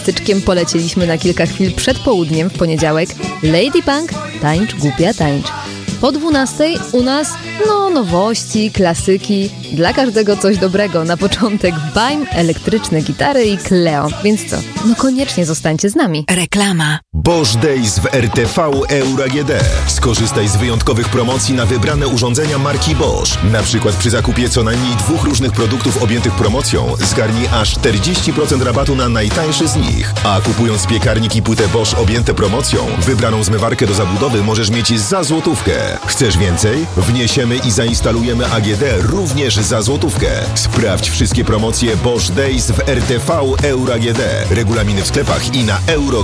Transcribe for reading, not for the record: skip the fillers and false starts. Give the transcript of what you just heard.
Styczkiem polecieliśmy na kilka chwil przed południem w poniedziałek. Lady Punk, tańcz głupia tańcz. Po 12 u nas, nowości, klasyki. Dla każdego coś dobrego. Na początek Baim, elektryczne gitary i Cleo. Więc co? Koniecznie zostańcie z nami. Reklama. Bosch Days w RTV Euro AGD. Skorzystaj z wyjątkowych promocji na wybrane urządzenia marki Bosch. Na przykład przy zakupie co najmniej 2 różnych produktów objętych promocją zgarnij aż 40% rabatu na najtańszy z nich. A kupując piekarnik i płytę Bosch objęte promocją, wybraną zmywarkę do zabudowy możesz mieć za złotówkę. Chcesz więcej? Wniesiemy i zainstalujemy AGD również za złotówkę. Sprawdź wszystkie promocje Bosch Days w RTV Euro AGD. Regulaminy w sklepach i na euro.